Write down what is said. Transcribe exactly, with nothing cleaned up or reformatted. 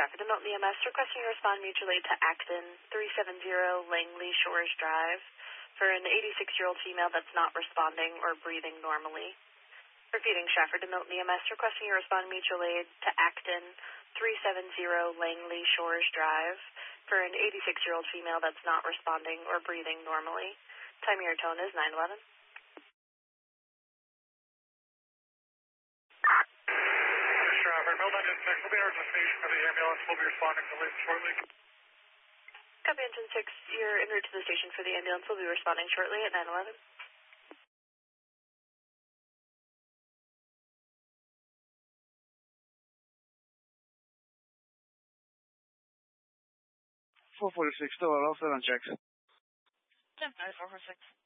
Trafford to Milton E M S, requesting you respond mutual aid to Acton, three seven zero Langley Shores Drive, for an eighty-six-year-old female that's not responding or breathing normally. Repeating, Trafford to Milton E M S, requesting you respond mutual aid to Acton, three seven zero Langley Shores Drive, for an eighty-six-year-old female that's not responding or breathing normally. Time of your tone is nine eleven. Trafford, Milton six, we'll be here at the station for the ambulance. We'll be responding to Lynn shortly. Copy, Engine six, you're en route to the station for the ambulance. We'll be responding shortly at nine eleven. four forty-six, still at all, set on checks. ten five, four four six.